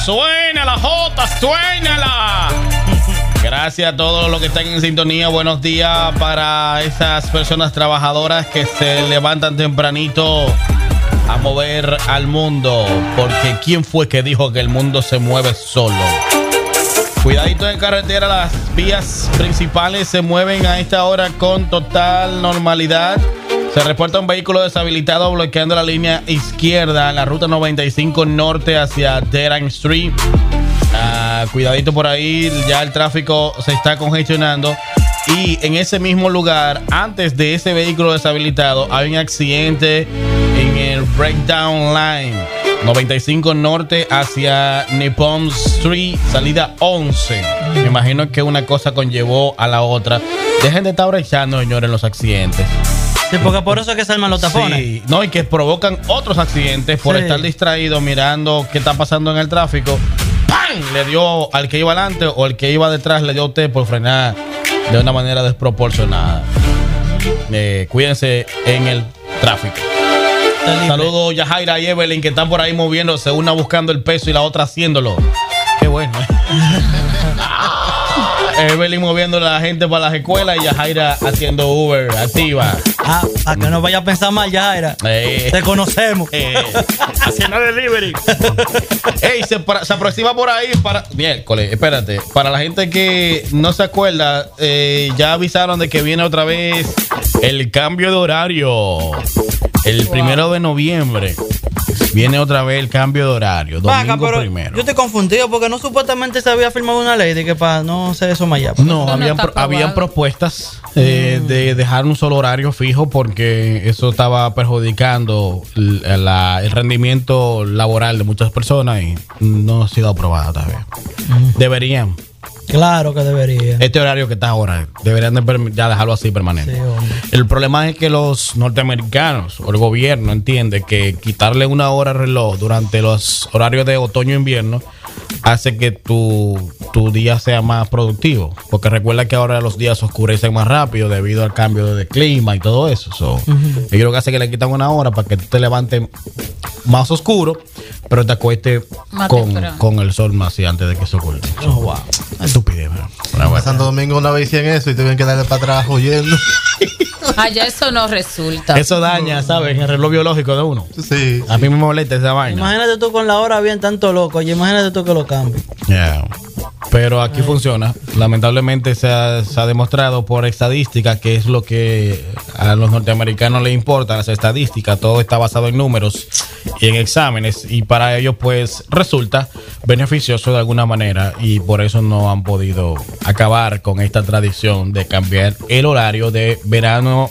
Suénala, Jota, suénala. Gracias a todos los que están en sintonía. Buenos días para esas personas trabajadoras que se levantan tempranito a mover al mundo. Porque ¿quién fue que dijo que el mundo se mueve solo? Cuidadito en carretera, las vías principales se mueven a esta hora con total normalidad. Se reporta un vehículo deshabilitado bloqueando la línea izquierda en la ruta 95 norte hacia Deran Street. Cuidadito por ahí, ya el tráfico se está congestionando. Y en ese mismo lugar, antes de ese vehículo deshabilitado, hay un accidente en el Breakdown Line 95 norte hacia Nippon Street, salida 11. Me imagino que una cosa conllevó a la otra. Dejen de estar brechando, señores, los accidentes. Sí, porque por eso es que se arman los tapones. Sí, no, y que provocan otros accidentes por estar distraídos mirando qué está pasando en el tráfico. ¡Pam! Le dio al que iba adelante o el que iba detrás le dio a usted por frenar de una manera desproporcionada. Cuídense en el tráfico. Saludos Yajaira y Evelyn que están por ahí moviéndose, una buscando el peso y la otra haciéndolo. Qué bueno. Evelyn moviendo a la gente para las escuelas y Yajaira haciendo Uber activa. Para que no vaya a pensar mal, Yajaira. Te conocemos. Haciendo delivery. Ey, se aproxima por ahí para miércoles, espérate. Para la gente que no se acuerda, ya avisaron de que viene otra vez el cambio de horario. El 1 de noviembre. Viene otra vez el cambio de horario. Domingo primero. Yo estoy confundido porque no supuestamente se había firmado una ley de que para no hacer eso más allá. No, habían propuestas de dejar un solo horario fijo porque eso estaba perjudicando el rendimiento laboral de muchas personas y no ha sido aprobada todavía. Deberían. Claro que debería. Este horario que está ahora, deberían ya dejarlo así permanente. Sí, el problema es que los norteamericanos o el gobierno entiende que quitarle una hora al reloj durante los horarios de otoño e invierno hace que tu día sea más productivo. Porque recuerda que ahora los días oscurecen más rápido debido al cambio de clima y todo eso. Yo creo que hace que le quitan una hora para que tú te levantes más oscuro, pero te acuestes con el sol más así antes de que se oculte. Wow. Estupidez, bueno. Santo Domingo una vez hicieron eso y tuvieron que darle para atrás huyendo. Allá eso no resulta. Eso daña, ¿sabes? El reloj biológico de uno. Sí. A mí me molesta esa vaina. Imagínate tú con la hora bien tanto loco. Oye, imagínate tú que lo cambies. Pero aquí funciona. Lamentablemente se ha demostrado por estadística, que es lo que a los norteamericanos les importa, las estadísticas. Todo está basado en números y en exámenes. Y para ellos pues resulta beneficioso de alguna manera. Y por eso no han podido acabar con esta tradición de cambiar el horario de verano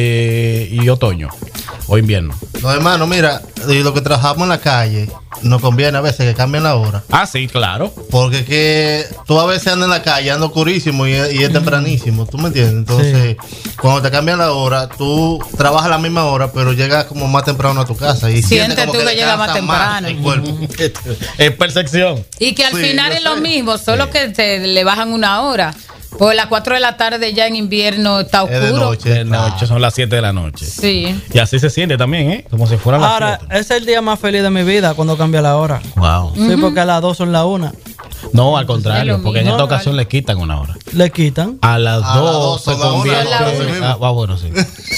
y otoño o invierno. No, hermano, mira, lo que trabajamos en la calle nos conviene a veces que cambien la hora. Sí, claro. Porque que tú a veces andas en la calle, andas oscurísimo y es tempranísimo, ¿tú me entiendes? Entonces, cuando te cambian la hora, tú trabajas a la misma hora, pero llegas como más temprano a tu casa. Y sientes tú que llegas más temprano. Es percepción. Y que al final es lo mismo, solo que te le bajan una hora. Pues las 4 de la tarde ya en invierno está oscuro. De noche, son las 7 de la noche. Sí. Y así se siente también, como si fuera las 7. Ahora, es el día más feliz de mi vida cuando cambia la hora. Wow. Sí, porque a las 2 son las 1. No, al contrario, porque en esta ocasión le quitan una hora. ¿Le quitan? A las 2 se convierte. Bueno, sí.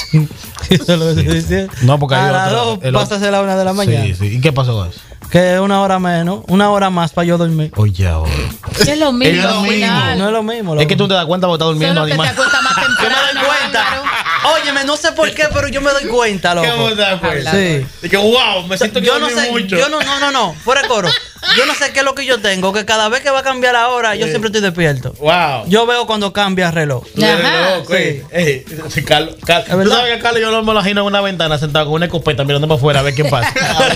Eso es lo que estoy diciendo. No, porque a las 2 pasa a ser la 1 de la mañana. Sí. ¿Y qué pasó con eso? Que una hora menos, una hora más para yo dormir. Oye, ahora. Es lo mismo. No es lo mismo. Es que tú te das cuenta porque estás durmiendo. Solo que te acuestas más temprano. Yo me doy cuenta. Óyeme, no sé por qué, pero yo me doy cuenta, loco. ¿Cómo te das cuenta? Sí. Y que wow, me siento que yo no sé, mucho. Yo no, fuera de coro. Yo no sé qué es lo que yo tengo, que cada vez que va a cambiar la hora, yo siempre estoy despierto. Wow. Yo veo cuando cambia el reloj. Ajá. Sí. Carlos, tú sabes que Carlos yo no me lo imagino en una ventana sentado con una escopeta mirando para afuera a ver qué pasa.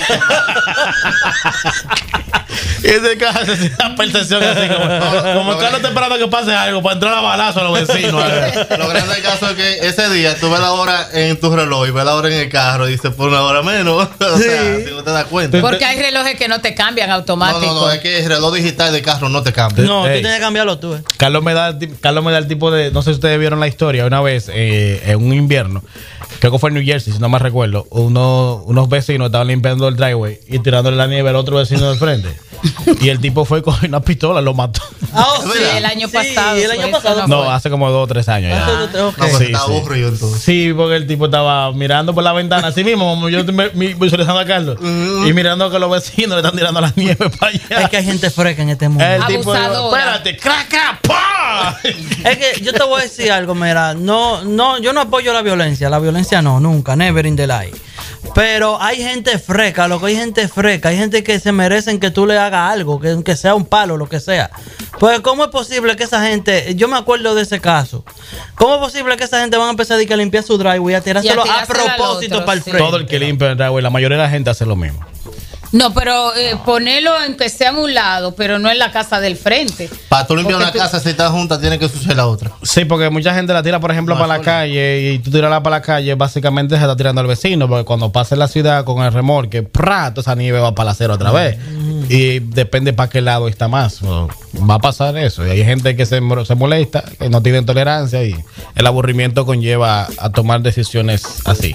Y ese caso es una percepción así como Carlos está esperando que pase algo para entrar a balazo a los vecinos. Lo grande del caso es que ese día tú ves la hora en tu reloj y ves la hora en el carro y dices por una hora menos. O sea, si no te das cuenta. Porque hay relojes que no te cambian automático. No, es que el reloj digital del carro no te cambia. No, tú tienes que cambiarlo tú. Carlos me da el tipo de, no sé si ustedes vieron la historia, una vez en un invierno, creo que fue en New Jersey, si no me recuerdo, unos vecinos estaban limpiando el driveway y tirándole la nieve al otro vecino del frente. y el tipo fue con una pistola, lo mató. Sí, el año pasado. El año pasado. No, hace como 2 o 3 años ya. No, pues Sí, está sí. aburrido entonces. Sí, porque el tipo estaba mirando por la ventana, así mismo, como yo visualizando a Carlos, y mirando que los vecinos le están tirando la nieve para allá. Es que hay gente fresca en este mundo. El tipo, Abusadora. espérate, craca, ¡pa! Es que yo te voy a decir algo, mira, yo no apoyo la violencia no, nunca, never in the life. Pero hay gente fresca, hay gente que se merecen que tú le hagas algo, que sea un palo, lo que sea. Pues, ¿cómo es posible que esa gente, yo me acuerdo de ese caso, ¿cómo es posible que esa gente van a empezar a limpiar su driveway y a tirárselo a propósito otro, para el sí. frente? Todo el que limpia el driveway, la mayoría de la gente hace lo mismo. No, pero ponerlo en que sea en un lado, pero no en la casa del frente. Para tú limpiar Porque una casa, si estás junta, tiene que suceder la otra. Sí, porque mucha gente la tira, por ejemplo, para la calle, y tú tirarla para la calle, básicamente se está tirando al vecino, porque cuando pase la ciudad con el remolque, ¡prá! Toda esa nieve va para la acera otra vez. Y depende para qué lado está más. Va a pasar eso. Y hay gente que se molesta, que no tiene tolerancia, y el aburrimiento conlleva a tomar decisiones así.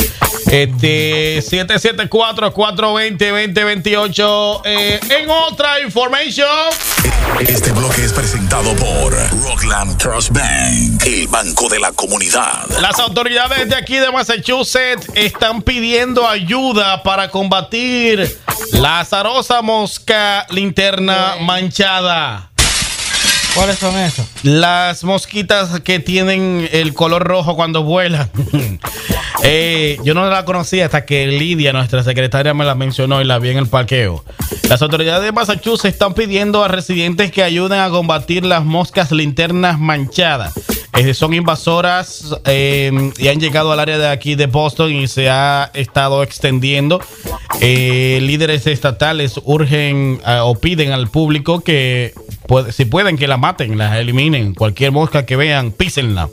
774-420-2028. En otra información, Este bloque es presentado por Rockland Trust Bank, el banco de la comunidad. las autoridades de aquí de Massachusetts están pidiendo ayuda para combatir la azarosa mosca linterna manchada. ¿Cuáles son esas? Las mosquitas que tienen el color rojo cuando vuelan. Yo no la conocía hasta que Lidia, nuestra secretaria, me la mencionó y la vi en el parqueo. Las autoridades de Massachusetts están pidiendo a residentes que ayuden a combatir las moscas linternas manchadas. Son invasoras y han llegado al área de aquí de Boston y se ha estado extendiendo. Líderes estatales urgen o piden al público que si pueden que la maten, la eliminen. Cualquier mosca que vean, písenla.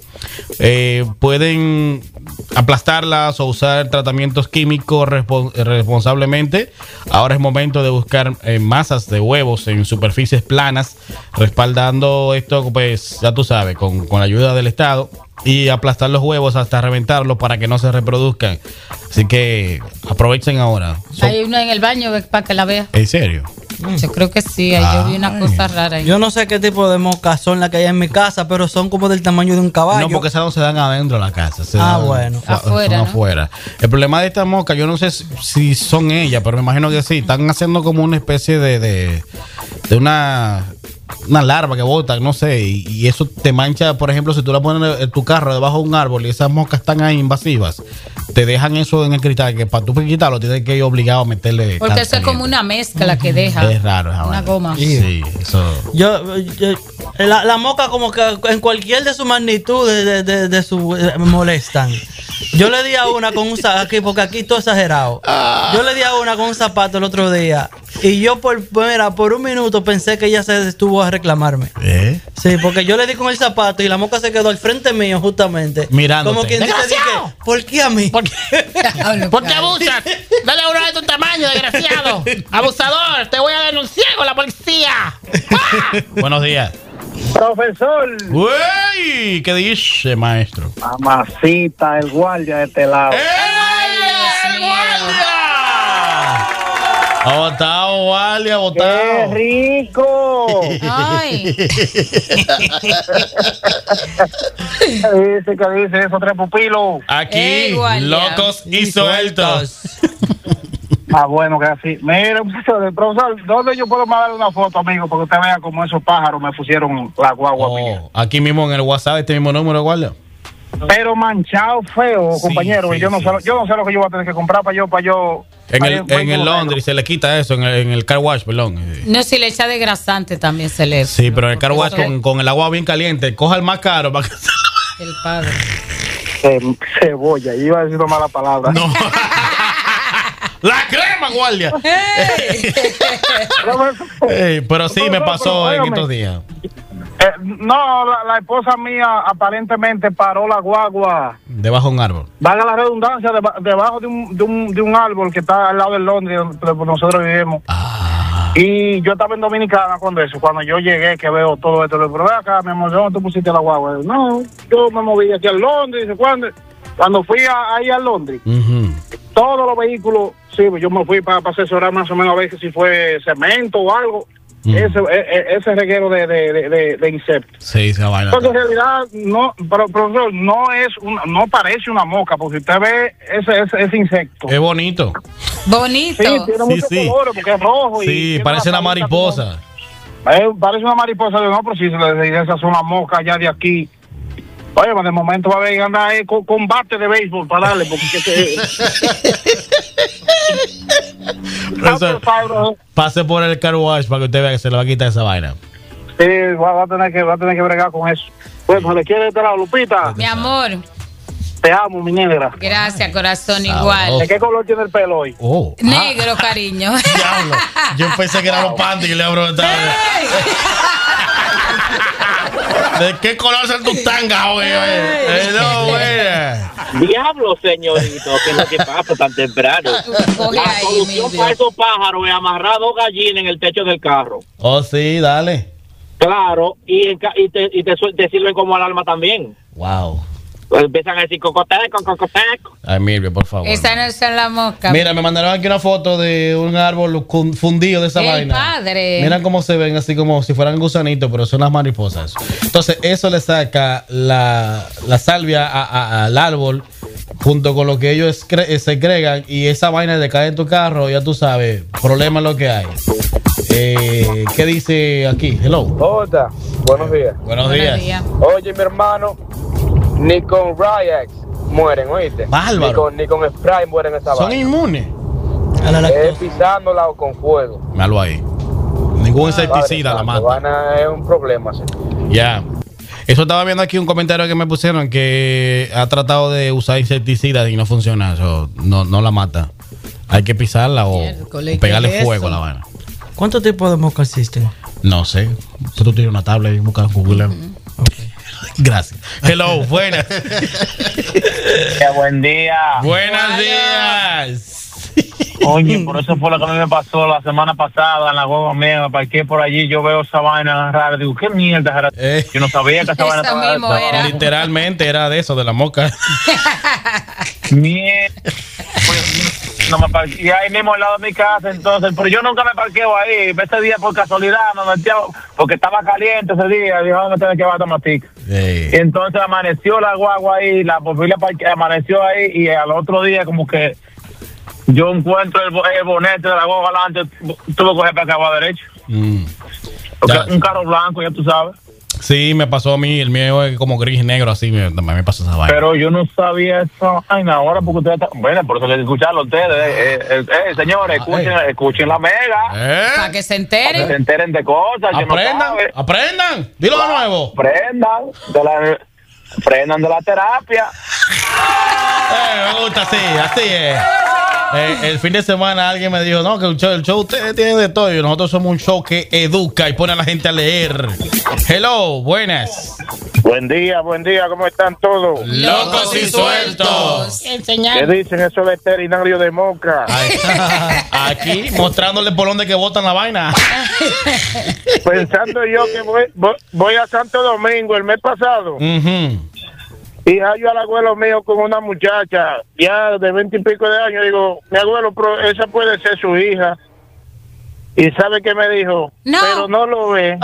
Pueden aplastarlas o usar tratamientos químicos responsablemente. Ahora es momento de buscar masas de huevos en superficies planas, respaldando esto, pues ya tú sabes, con la ayuda del Estado, y aplastar los huevos hasta reventarlos para que no se reproduzcan. Así que aprovechen ahora. Hay una en el baño para que la vea. ¿En serio? Yo creo que sí, ahí yo vi una cosa rara ahí. Yo no sé qué tipo de moscas son las que hay en mi casa, pero son como del tamaño de un caballo. No, porque esas no se dan adentro de la casa. Bueno. Afuera, son ¿no? afuera. El problema de estas moscas, yo no sé si son ellas, pero me imagino que sí. Están haciendo como una especie de una larva que bota, no sé. Y eso te mancha, por ejemplo, si tú la pones en tu carro debajo de un árbol y esas moscas están ahí invasivas, te dejan eso en el cristal, que para tú quitarlo tienes que ir obligado a meterle. Porque eso es como una mezcla que deja. Es raro, esa Una vaina. goma. Sí, eso. La mosca como que en cualquier de su magnitud de su me molestan. Yo le di a una con un zapato, aquí, porque aquí todo exagerado. Yo le di a una con un zapato el otro día y yo por un minuto pensé que ella se estuvo a reclamarme. Sí, porque yo le di con el zapato y la mosca se quedó al frente mío justamente. Mirándote. Como quien dice, ¡Desgraciado! dije, ¿por qué a mí? ¿Por qué abusas? Dale a uno de tu tamaño, desgraciado. Abusador, te voy a denunciar con la policía. ¡Ah! Buenos días. Profesor. ¡Uy! ¿Qué dice, maestro? Mamacita, el guardia de este lado. ¡El guardia! Ha votado, guardia, ha ¡Qué votado. rico! Ay, Dice que dice esos tres pupilos. Aquí, guardia. locos y sueltos. Bueno, que así. Mira, profesor, ¿dónde yo puedo mandarle una foto, amigo? Porque usted vea cómo esos pájaros me pusieron la guagua mía. Aquí mismo en el WhatsApp, este mismo número, guardia. Pero manchado feo, Sí, compañero. sí, y yo no sí, sé lo que yo voy a tener que comprar para yo. En el Londres se le quita eso, en el car wash, perdón. no, si le echa desgrasante también se le. Sí, pero en el car wash Eso- con el agua bien caliente, coja el más caro para que El padre. Cebolla, iba a decir una mala palabra. no. La crema, guardia. Ey, pero sí me pasó en estos días. No, la esposa mía aparentemente paró la guagua, Debajo de un árbol. valga la redundancia, debajo de un árbol que está al lado del Londres, donde nosotros vivimos. Y yo estaba en Dominicana cuando yo llegué, que veo todo esto, le digo, pero ve acá, mi amor, ¿dónde tú pusiste la guagua? No, yo me moví aquí al Londres, dice, ¿cuándo? cuando fui ahí a Londres, todos los vehículos, sí, yo me fui para asesorar más o menos a ver si fue cemento o algo. Ese reguero de insectos. Sí, esa vaina. Porque en realidad no, profesor, no parece una mosca, porque usted ve ese insecto. Es bonito. Bonito. Sí, tiene muchos colores, porque es rojo. Sí, parece una mariposa. Parece una mariposa, no, pero si esas son las moscas ya de aquí. Oye, de momento va a haber que andar con bate de béisbol para darle, porque Profesor, pase por el car wash para que usted vea que se le va a quitar esa vaina. Sí, va a tener que bregar con eso. Bueno, ¿le quiere la Lupita? Mi amor. Te amo, mi negra. Gracias, corazón, igual. ¿De qué color tiene el pelo hoy? Negro, cariño. Diablo. Yo pensé que eran los panties que le preguntaba. ¿De qué color son tus tangas, güey? No, güey. Diablo, señorito, ¿qué es lo que pasa tan temprano? La solución para esos pájaros es amarrar 2 gallinas en el techo del carro. Oh, sí, dale. Claro, y te sirven como alarma también. Wow. Pues empiezan a decir cocoteco, cocoteco. Ay, Mirvia, por favor. Esa no es la mosca. Mira, me mandaron aquí una foto de un árbol fundido de esa vaina. Padre. Mira cómo se ven, así como si fueran gusanitos, pero son las mariposas. Entonces, eso le saca la salvia al árbol, junto con lo que ellos segregan, y esa vaina de caer en tu carro, ya tú sabes, problema es lo que hay. ¿Qué dice aquí? Hello. Hola, buenos días. Buenos días. Oye, mi hermano, ni con Ryax mueren, ¿oíste? Bárbaro. Ni con spray mueren esa vaina. Son inmunes. Es pisándola o con fuego. Malo ahí. Ningún insecticida la mata. La es un problema, sí. Ya. Eso estaba viendo aquí un comentario que me pusieron que ha tratado de usar insecticidas y no funciona. Eso no la mata. Hay que pisarla o pegarle fuego a la vaina. ¿Cuántos tipos de moscas existen? No sé. Tú tienes una tablet y buscas en Google. Okay. Gracias. Hello, buenas. Buen día. Buenos días. Oye, por eso fue lo que a mí me pasó la semana pasada en la hueva mía. Me parqué por allí, yo veo esa vaina rara. Digo, ¿qué mierda era? Yo no sabía que esa vaina estaba. Literalmente era de eso, de la mosca. Mierda. No me parqué ahí mismo al lado de mi casa, entonces, pero yo nunca me parqueo ahí. Ese día por casualidad me metí porque estaba caliente ese día. Dijo, vamos a tener que bajar matic. Y entonces amaneció la guagua ahí, la posible amaneció ahí, y al otro día como que yo encuentro el bonete de la guagua adelante, tuve que coger para acá a la derecha. Un carro blanco, ya tú sabes. Sí, me pasó a mí, el mío es como gris y negro, así me pasó esa vaina. Pero yo no sabía esa vaina ahora porque ustedes bueno, por eso hay que escucharlo ustedes. Señores, escuchen la mega. Para que se enteren. Para que se enteren de cosas. Aprendan. Dilo de nuevo. Aprendan de la terapia. Me gusta así es. El fin de semana alguien me dijo, no, que el show ustedes tienen de todo. Y nosotros somos un show que educa y pone a la gente a leer. Hello, buenas. Buen día, ¿cómo están todos? Locos y sueltos. ¿Qué dicen esos veterinarios de Moca? Aquí, mostrándole por dónde que botan la vaina. Pensando yo que voy a Santo Domingo el mes pasado. Y hallo al abuelo mío con una muchacha ya de 20 y pico de años. Digo, mi abuelo, pero esa puede ser su hija. ¿Y sabe qué me dijo? No. Pero no lo ve.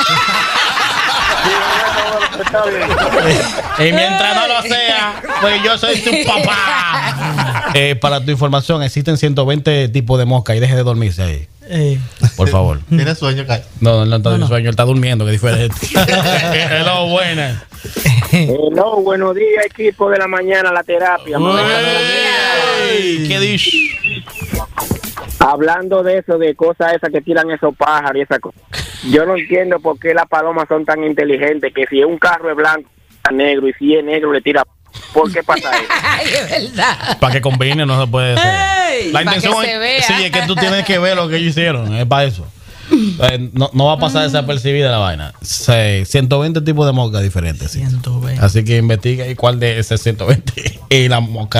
Está bien. Y mientras no lo sea, pues yo soy tu papá. Para tu información, existen 120 tipos de mosca y deje de dormirse ahí. Por favor. ¿Tiene sueño, Kai? No está en sueño, él está durmiendo, que es diferente. Hello, buenas. Hello, buenos días, equipo de la mañana, la terapia. ¿Qué dices? Hablando de eso, de cosas esas que tiran esos pájaros y esas cosas. Yo no entiendo por qué las palomas son tan inteligentes, que si un carro es blanco, es negro, y si es negro le tira. ¿Por qué pasa eso? Ay, es verdad. Para que combine, no se puede hacer. La intención es que tú tienes que ver lo que ellos hicieron, es para eso. No va a pasar desapercibida la vaina. 120 tipos de moscas diferentes. ¿Sí? 120. Así que investiga cuál de ese 120 es la mosca